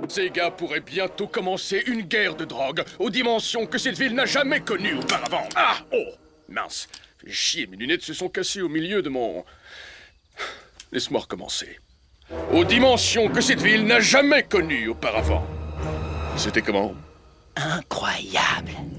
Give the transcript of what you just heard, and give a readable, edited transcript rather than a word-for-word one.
Zega pourrait bientôt commencer une guerre de drogue aux dimensions que cette ville n'a jamais connues auparavant. Ah! Oh! Mince. Fais chier, mes lunettes se sont cassées au milieu de mon... Laisse-moi recommencer. Aux dimensions que cette ville n'a jamais connues auparavant. C'était comment? Incroyable.